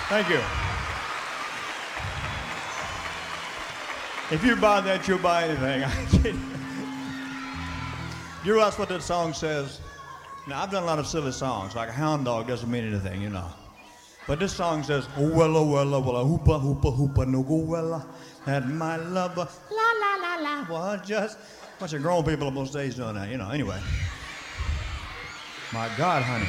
Thank you. If you buy that, you'll buy anything. You realize what that song says? Now, I've done a lot of silly songs, like a hound dog doesn't mean anything, you know. But this song says, oh, wella, wella, wella, hoopa, hoopa, hoopa, no go wella, had my lover, la, la, la, la. Well, just a bunch of grown people on most days doing that, you know. Anyway. My God, honey.